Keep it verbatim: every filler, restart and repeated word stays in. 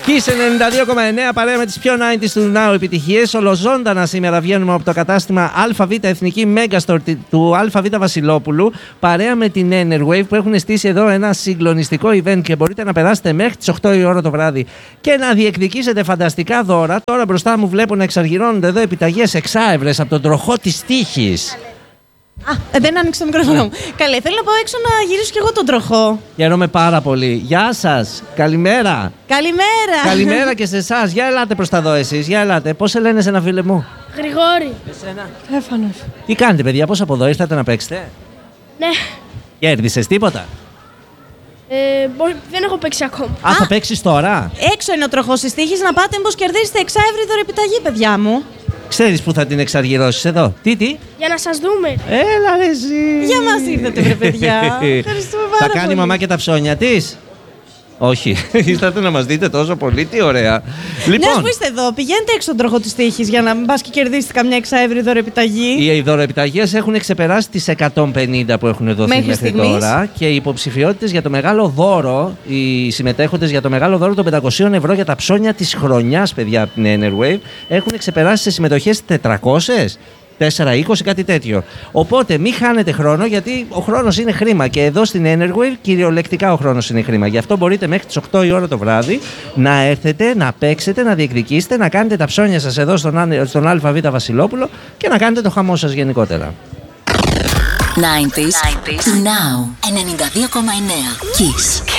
Kiss ενενήντα δύο κόμμα εννέα παρέα με τις πιο ενενήντα του Now επιτυχίες. Ολοζώντανα σήμερα βγαίνουμε από το κατάστημα ΑΒ Εθνική Megastore του ΑΒ Βασιλόπουλου παρέα με την Enerwave που έχουν στήσει εδώ ένα συγκλονιστικό event και μπορείτε να περάσετε μέχρι τις οκτώ η ώρα το βράδυ και να διεκδικήσετε φανταστικά δώρα. Τώρα μπροστά μου βλέπω να εξαργυρώνονται εδώ επιταγές εξάευρες από τον τροχό της τύχης. Α, δεν άνοιξε το μικρόφωνο μου. Καλέ, θέλω να πάω έξω να γυρίσω κι εγώ τον τροχό. Χαίρομαι πάρα πολύ. Γεια σας. Καλημέρα. Καλημέρα. Καλημέρα και σε εσάς. Για ελάτε προς τα δω εσείς. Για ελάτε. Πώς σε λένε σε ένα φίλε μου? Γρηγόρη. Εσένα. Στέφανος. Τι κάνετε, παιδιά, πώς από εδώ ήρθατε να παίξετε? Ναι. Κέρδισες τίποτα? Ε, μπορεί, δεν έχω παίξει ακόμα. Α, θα παίξεις τώρα? Έξω είναι ο τροχός της τύχης, να πάτε μήπως κερδίσετε εξάευρη δωρεπιταγή, παιδιά μου. Ξέρεις που θα την εξαργυρώσεις εδώ? Τι, τι? Για να σας δούμε. Έλα ρε εσύ. Για μας ήρθατε, ρε παιδιά. Ευχαριστούμε πάρα Θα πολύ. κάνει η μαμά και τα ψώνια της? Όχι. Ήρθατε να μας δείτε τόσο πολύ, τι ωραία. Λοιπόν, ναι, που είστε εδώ, πηγαίνετε έξω τον τροχό της τύχης για να μην πας και κερδίσετε καμιά εξάευρη δωρεπιταγή. Οι δωρεπιταγίες έχουν ξεπεράσει τις εκατόν πενήντα που έχουν δοθεί μέχρι, μέχρι τώρα και οι υποψηφιότητες για το μεγάλο δώρο, οι συμμετέχοντες για το μεγάλο δώρο των πεντακόσια ευρώ για τα ψώνια της χρονιάς, παιδιά, από την Enerwave, έχουν ξεπεράσει σε συμμετοχές τετρακόσιες. τέσσερα είκοσι, κάτι τέτοιο. Οπότε μην χάνετε χρόνο, γιατί ο χρόνος είναι χρήμα και εδώ στην Enerwave κυριολεκτικά ο χρόνος είναι χρήμα. Γι' αυτό μπορείτε μέχρι τις οκτώ η ώρα το βράδυ να έρθετε, να παίξετε, να διεκδικήσετε, να κάνετε τα ψώνια σας εδώ στον, στον ΑΒ Βασιλόπουλο και να κάνετε το χαμό σας γενικότερα. ενενήντα Now ενενήντα δύο κόμμα εννέα Kiss.